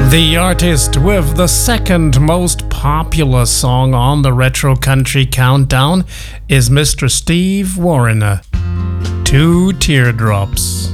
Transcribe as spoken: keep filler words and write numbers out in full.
The artist with the second most popular song on the Retro Country Countdown is Mister Steve Wariner. Two Teardrops.